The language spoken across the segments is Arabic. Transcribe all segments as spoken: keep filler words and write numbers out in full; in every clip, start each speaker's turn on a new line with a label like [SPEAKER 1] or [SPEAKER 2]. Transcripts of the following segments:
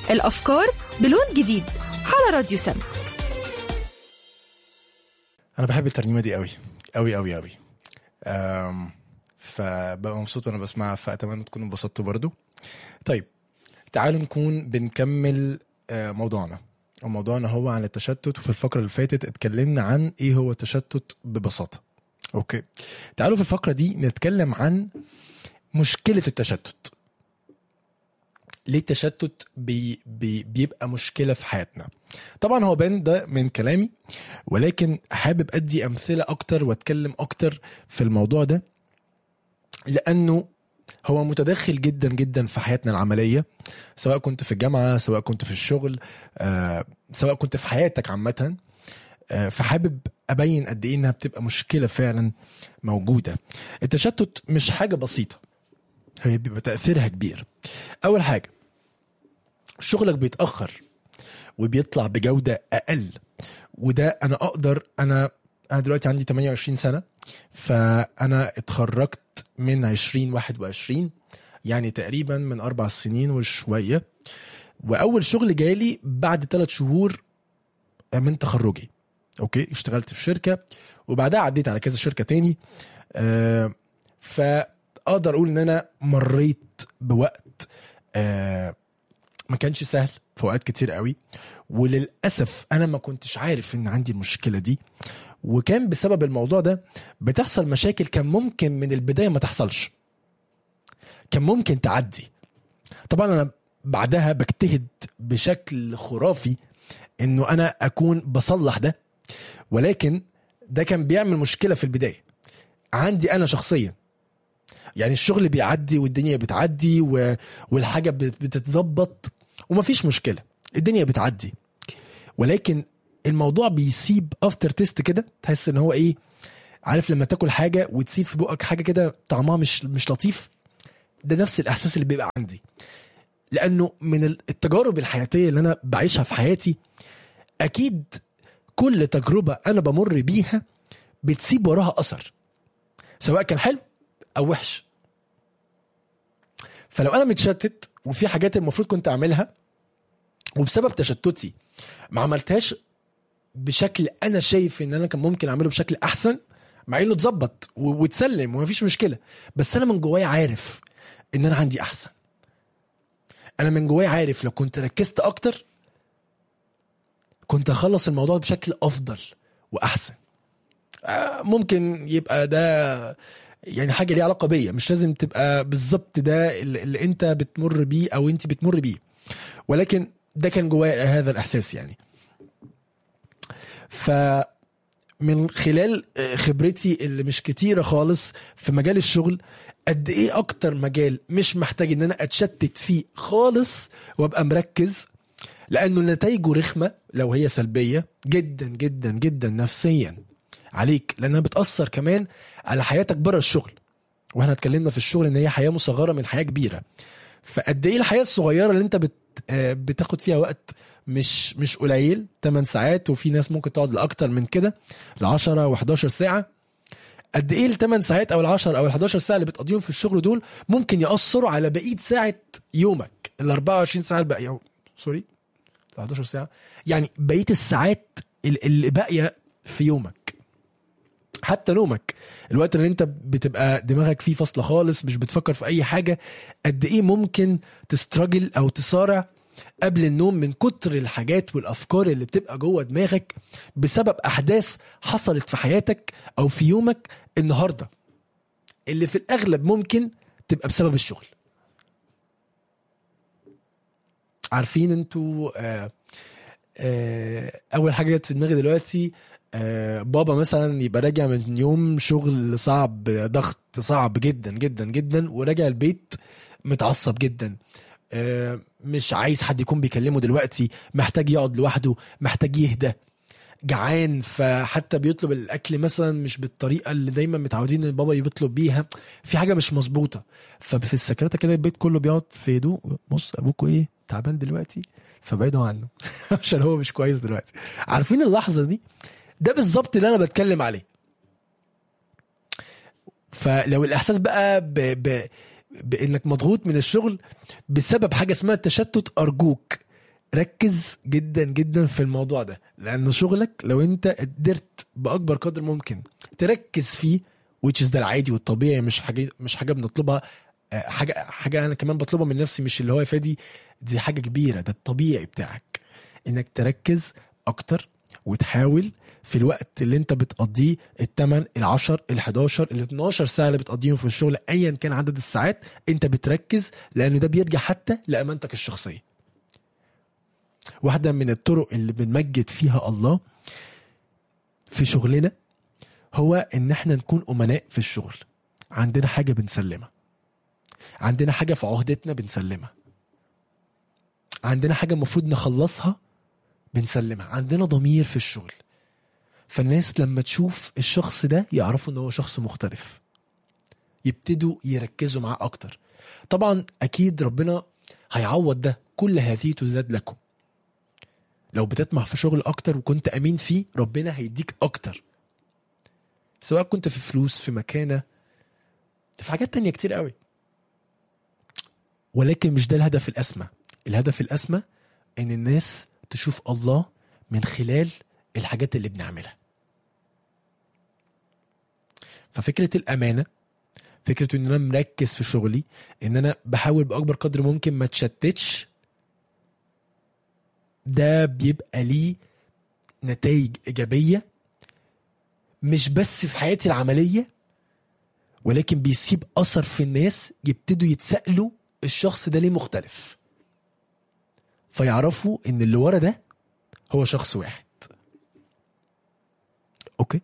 [SPEAKER 1] الأفكار بلون جديد على راديو سم.
[SPEAKER 2] انا بحب الترنيمه دي قوي قوي قوي قوي، فببقى مبسوط وانا بسمعها، فاتمنى تكونوا انبسطتوا برضو. طيب تعالوا نكون بنكمل موضوعنا، وموضوعنا هو عن التشتت. وفي الفقره اللي فاتت اتكلمنا عن ايه هو التشتت ببساطه. اوكي، تعالوا في الفقره دي نتكلم عن مشكله التشتت. ليه التشتت بي بي بيبقى مشكله في حياتنا؟ طبعا هو بان ده من كلامي، ولكن حابب ادي امثله اكتر واتكلم اكتر في الموضوع ده، لانه هو متدخل جدا جدا في حياتنا العمليه، سواء كنت في الجامعه، سواء كنت في الشغل، آه، سواء كنت في حياتك عامه. آه، فحابب ابين قد ايه انها بتبقى مشكله فعلا موجوده. التشتت مش حاجه بسيطه، هي بيبقى تاثيرها كبير. اول حاجه، شغلك بيتاخر وبيطلع بجوده اقل، وده انا اقدر انا انا دلوقتي عندي ثمانية وعشرين سنه، فانا اتخرجت من عشرين واحد وعشرين، يعني تقريبا من اربع سنين وشويه. واول شغل جالي بعد ثلاث شهور من تخرجي. اوكي، اشتغلت في شركه وبعدها عديت على كذا شركه تاني. آه فاقدر اقول ان انا مريت بوقت آه ما كانش سهل في وقت كتير قوي، وللأسف أنا ما كنتش عارف إن عندي المشكلة دي، وكان بسبب الموضوع ده بتحصل مشاكل كان ممكن من البداية ما تحصلش، كان ممكن تعدي. طبعا أنا بعدها بجتهد بشكل خرافي إنه أنا أكون بصلح ده، ولكن ده كان بيعمل مشكلة في البداية عندي أنا شخصيا. يعني الشغل بيعدي والدنيا بتعدي والحاجة بتتظبط ومفيش مشكلة، الدنيا بتعدي، ولكن الموضوع بيسيب افتر تيست كده. تحس ان هو ايه، عارف لما تاكل حاجة وتسيب في بقك حاجة كده طعمها مش مش لطيف؟ ده نفس الاحساس اللي بيبقى عندي، لانه من التجارب الحياتية اللي انا بعيشها في حياتي، اكيد كل تجربة انا بمر بيها بتسيب وراها اثر، سواء كان حلو او وحش. فلو انا متشتت وفي حاجات المفروض كنت اعملها وبسبب تشتتي ما عملتهاش بشكل انا شايف ان انا كان ممكن اعمله بشكل احسن، مع انه اتظبط وتسلم ومفيش مشكله، بس انا من جوايا عارف ان انا عندي احسن. انا من جوايا عارف لو كنت ركزت اكتر كنت اخلص الموضوع بشكل افضل واحسن. ممكن يبقى ده يعني حاجه ليها علاقه بيا، مش لازم تبقى بالظبط ده اللي انت بتمر بيه او انت بتمر بيه، ولكن ده كان جوايا هذا الاحساس يعني. فمن خلال خبرتي اللي مش كتيره خالص في مجال الشغل، قد ايه اكتر مجال مش محتاج ان انا اتشتت فيه خالص وابقى مركز، لانه نتائجه رخمه لو هي سلبيه جدا جدا جدا نفسيا عليك، لانها بتاثر كمان على حياتك بره الشغل. واحنا اتكلمنا في الشغل ان هي حياه مصغره من حياه كبيره، فقد ايه الحياه الصغيره اللي انت بت بتاخد فيها وقت مش مش قليل، ثمانية ساعات، وفي ناس ممكن تقعد لاكتر من كده، ل عشرة وحداشر ساعه. قد ايه الثمان ساعات او العشر او الحداشر ساعه اللي بتقضيهم في الشغل دول ممكن ياثروا على بقيه ساعه يومك، ال أربعة وعشرين ساعه الباقيه، سوري حداشر ساعه، يعني بقيه الساعات اللي باقيه في يومك، حتى نومك، الوقت اللي انت بتبقى دماغك فيه فاصله خالص مش بتفكر في اي حاجه، قد ايه ممكن تستراجل او تصارع قبل النوم من كتر الحاجات والافكار اللي بتبقى جوه دماغك بسبب احداث حصلت في حياتك او في يومك النهارده، اللي في الاغلب ممكن تبقى بسبب الشغل. عارفين انتوا آه آه اول حاجه جت في دماغي دلوقتي، آه بابا مثلا يبقى راجع من يوم شغل صعب، ضغط صعب جدا جدا جدا، وراجع البيت متعصب جدا، آه مش عايز حد يكون بيكلمه دلوقتي، محتاج يقعد لوحده، محتاج يهدى، جعان، فحتى بيطلب الاكل مثلا مش بالطريقه اللي دايما متعودين ان بابا يطلب بيها، في حاجه مش مظبوطه. ففي السكرته كده البيت كله بيقعد في هدوء، بص ابوكوا ايه تعبان دلوقتي، فبعدوا عنه عشان هو مش كويس دلوقتي. عارفين اللحظه دي؟ ده بالظبط اللي انا بتكلم عليه. فلو الاحساس بقى ب... ب... بانك مضغوط من الشغل بسبب حاجه اسمها التشتت، ارجوك ركز جدا جدا في الموضوع ده، لان شغلك لو انت قدرت باكبر قدر ممكن تركز فيه which is ده العادي والطبيعي، مش حاجه مش حاجه بنطلبها، حاجه حاجه انا كمان بطلبها من نفسي، مش اللي هو فادي دي حاجه كبيره، ده الطبيعي بتاعك انك تركز اكتر وتحاول في الوقت اللي انت بتقضيه الثمان العشر الحداشر الاتناشر ساعه اللي بتقضيهم في الشغل ايا كان عدد الساعات، انت بتركز، لانه ده بيرجع حتى لامانتك الشخصيه. واحده من الطرق اللي بنمجد فيها الله في شغلنا هو ان احنا نكون امناء في الشغل. عندنا حاجه بنسلمها، عندنا حاجه في عهدتنا بنسلمها، عندنا حاجه المفروض نخلصها بنسلمها، عندنا ضمير في الشغل. فالناس لما تشوف الشخص ده يعرفوا ان هو شخص مختلف، يبتدوا يركزوا معاه اكتر. طبعا اكيد ربنا هيعوض ده، كل هذه تزداد لكم. لو بتطمع في شغل اكتر وكنت امين فيه ربنا هيديك اكتر، سواء كنت في فلوس، في مكانة، في حاجات تانية كتير قوي. ولكن مش ده الهدف الأسمى. الهدف الأسمى ان الناس تشوف الله من خلال الحاجات اللي بنعملها. ففكرة الأمانة، فكرة ان انا مركز في شغلي، ان انا بحاول بأكبر قدر ممكن ما تشتتش، ده بيبقى ليه نتائج إيجابية مش بس في حياتي العملية، ولكن بيسيب أثر في الناس، يبتدوا يتسألوا الشخص ده ليه مختلف، فيعرفوا ان اللي ورا ده هو شخص واحد. اوكي،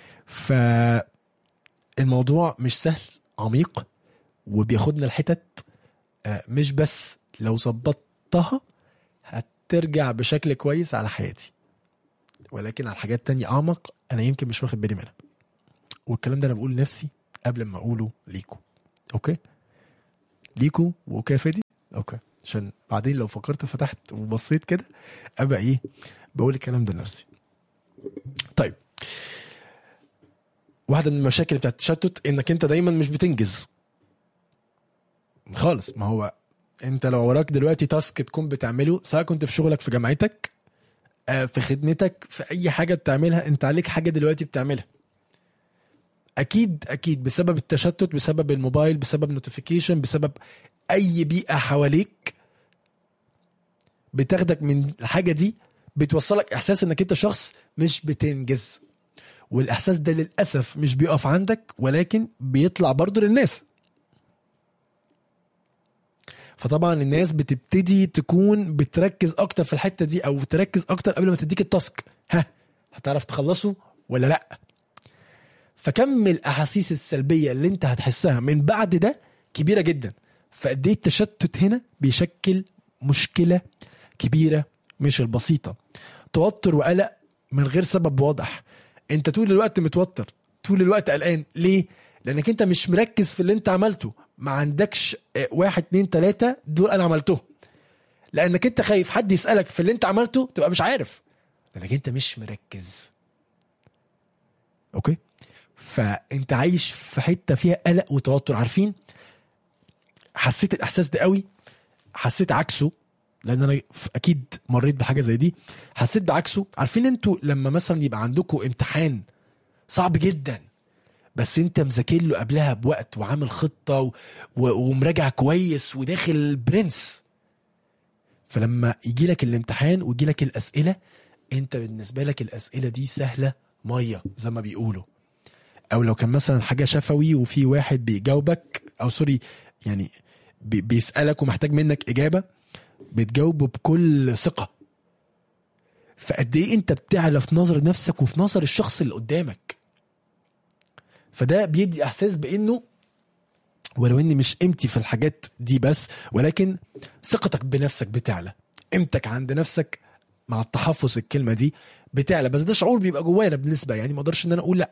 [SPEAKER 2] فالموضوع مش سهل، عميق، وبياخدنا الحتت مش بس لو ظبطتها هترجع بشكل كويس على حياتي، ولكن على حاجات تانية أعمق أنا يمكن مش واخد بالي منها. والكلام ده أنا بقول لنفسي قبل ما أقوله ليكو. أوكي، ليكو وكافدي. أوكي، عشان بعدين لو فكرت فتحت وبصيت كده أبقى إيه بقول الكلام ده لنفسي. طيب، واحدة من المشاكل بتاعت التشتت إنك أنت دايما مش بتنجز خالص. ما هو أنت لو وراك دلوقتي تاسك تكون بتعمله، سواء كنت في شغلك، في جامعتك، في خدمتك، في أي حاجة بتعملها، أنت عليك حاجة دلوقتي بتعملها. أكيد أكيد بسبب التشتت، بسبب الموبايل، بسبب نوتيفيكيشن، بسبب أي بيئة حواليك بتاخدك من الحاجة دي، بتوصلك إحساس أنك أنت شخص مش بتنجز. والإحساس ده للأسف مش بيقف عندك، ولكن بيطلع برضو للناس. فطبعا الناس بتبتدي تكون بتركز أكتر في الحتة دي، أو تركز أكتر قبل ما تديك التاسك، ها هتعرف تخلصه ولا لأ. فكم الأحاسيس السلبية اللي انت هتحسها من بعد ده كبيرة جدا. فقد ايه التشتت هنا بيشكل مشكلة كبيرة مش البسيطة. توتر وقلق من غير سبب واضح، انت طول الوقت متوتر، طول الوقت قلقان. ليه؟ لانك انت مش مركز في اللي انت عملته، ما عندكش واحد اتنين تلاتة دول انا عملته، لانك انت خايف حد يسألك في اللي انت عملته تبقى مش عارف، لانك انت مش مركز. اوكي، فانت عايش في حتة فيها قلق وتوتر. عارفين، حسيت الاحساس ده قوي، حسيت عكسه، لان انا اكيد مريت بحاجة زي دي، حسيت بعكسه. عارفين انتوا لما مثلا يبقى عندكم امتحان صعب جدا، بس انت مذاكر له قبلها بوقت وعامل خطة و... و... ومراجع كويس وداخل برنس، فلما يجي لك الامتحان ويجي لك الاسئلة، انت بالنسبة لك الاسئلة دي سهلة مية زي ما بيقولوا. او لو كان مثلا حاجة شفوي وفي واحد بيجاوبك، او سوري يعني بي... بيسألك ومحتاج منك اجابة، بتجاوبه بكل ثقة. فقد ايه انت بتعلى في نظر نفسك وفي نظر الشخص اللي قدامك. فده بيدي احساس بانه ولو اني مش قيمتي في الحاجات دي بس، ولكن ثقتك بنفسك بتعلى، قيمتك عند نفسك مع التحفظ الكلمة دي بتعلى. بس ده شعور بيبقى جوانا بالنسبة، يعني ما اقدرش ان انا اقول لا.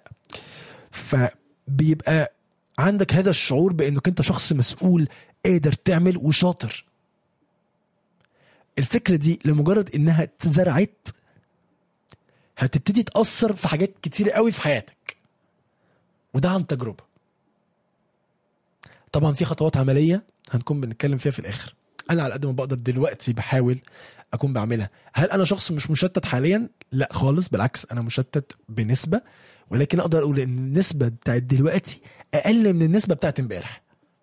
[SPEAKER 2] فبيبقى عندك هذا الشعور بانك انت شخص مسؤول، قادر تعمل وشاطر. الفكرة دي لمجرد انها تزرعت هتبتدي تأثر في حاجات كتير قوي في حياتك، وده عن تجربة. طبعا في خطوات عملية هنكون بنتكلم فيها في الآخر، انا على قد ما بقدر دلوقتي بحاول اكون بعملها. هل انا شخص مش مشتت حاليا؟ لا خالص، بالعكس انا مشتت بنسبه، ولكن اقدر اقول ان النسبه بتاعت دلوقتي اقل من النسبه بتاعت امبارح.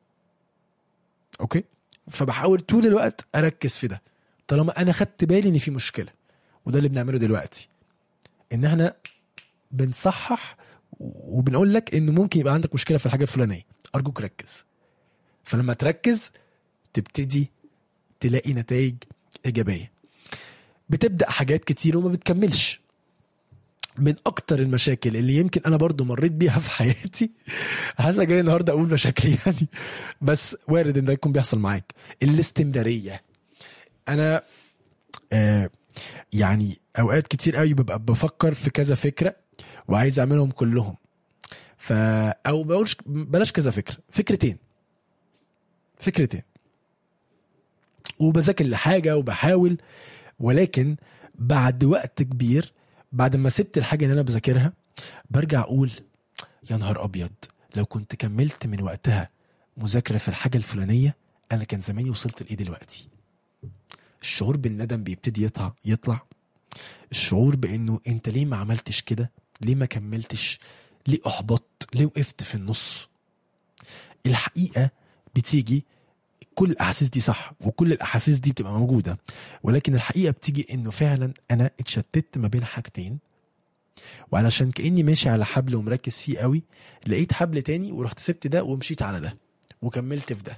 [SPEAKER 2] اوكي، فبحاول طول الوقت اركز في ده طالما انا خدت بالي ان في مشكله. وده اللي بنعمله دلوقتي، ان احنا بنصحح وبنقول لك انه ممكن يبقى عندك مشكله في الحاجه الفلانيه، ارجوك ركز. فلما تركز تبتدي تلاقي نتائج ايجابيه. بتبدا حاجات كتير وما بتكملش. من اكتر المشاكل اللي يمكن انا برضو مريت بيها في حياتي، حاسه جاي النهارده اقول مشاكلي يعني، بس وارد ان ده يكون بيحصل معاك، الاستمراريه. انا آه يعني اوقات كتير قوي ببقى بفكر في كذا فكره وعايز اعملهم كلهم، ف او بقولش بلاش كذا فكره، فكرتين فكرتين وبذاكر لحاجه وبحاول، ولكن بعد وقت كبير بعد ما سبت الحاجه اللي انا بذاكرها برجع اقول يا نهار ابيض، لو كنت كملت من وقتها مذاكره في الحاجه الفلانيه انا كان زماني وصلت لايه دلوقتي. الشعور بالندم بيبتدي يطلع يطلع الشعور بانه انت ليه ما عملتش كده، ليه ما كملتش، ليه احبطت، ليه وقفت في النص. الحقيقه بتيجي كل الاحاسيس دي صح، وكل الاحاسيس دي بتبقى موجوده، ولكن الحقيقه بتيجي انه فعلا انا اتشتت ما بين حاجتين، وعلشان كاني ماشي على حبل ومركز فيه قوي لقيت حبل تاني ورحت سبت ده ومشيت على ده وكملت في ده،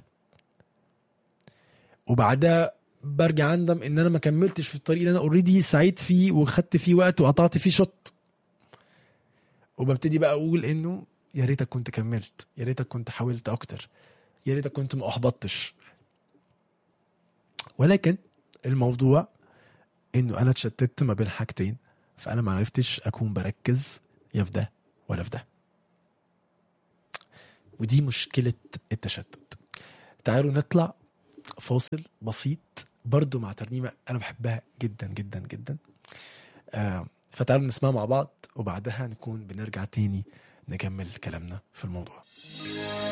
[SPEAKER 2] وبعدها برجع اندم ان انا ما كملتش في الطريق اللي انا اوريدي سعيد فيه وخدت فيه وقت وقطعت فيه شط، وببتدي بقى اقول انه يا ريتك كنت كملت، يا ريتك كنت حاولت اكتر، يا ريتك كنت ما احبطتش. ولكن الموضوع انه انا اتشتت ما بين حاجتين، فانا ما عرفتش اكون بركز يا في ده ولا في ده، ودي مشكلة التشتت. تعالوا نطلع فاصل بسيط برضو مع ترنيمة انا بحبها جدا جدا جدا، آه فتعالوا نسمعها مع بعض وبعدها نكون بنرجع تاني نكمل كلامنا في الموضوع.